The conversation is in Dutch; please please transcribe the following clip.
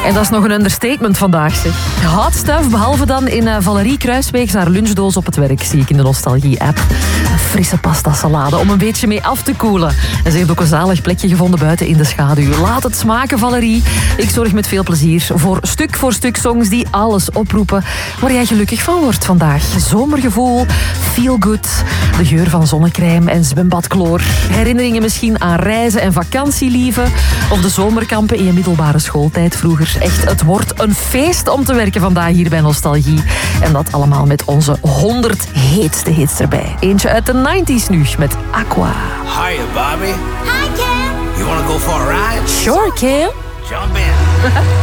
En dat is nog een understatement vandaag, zeg. Hot stuff, behalve dan in Valerie Kruisweeks haar lunchdoos op het werk, zie ik in de Nostalgie-app. Een frisse pasta salade om een beetje mee af te koelen. En ze heeft ook een zalig plekje gevonden buiten in de schaduw. Laat het smaken, Valerie. Ik zorg met veel plezier voor stuk songs die alles oproepen waar jij gelukkig van wordt vandaag. Zomergevoel, feel good, de geur van zonnecrème en zwembadkloor. Herinneringen misschien aan reizen en vakantielieven of de zomerkampen in je middelbare schooltijd vroeger. Echt, het wordt een feest om te werken vandaag hier bij Nostalgie. En dat allemaal met onze 100 heetste hits erbij. Eentje uit de 90s nu met Aqua. Hiya, Bobby. Hi, Cam. You wanna go for a ride? Sure, Kim. Jump in.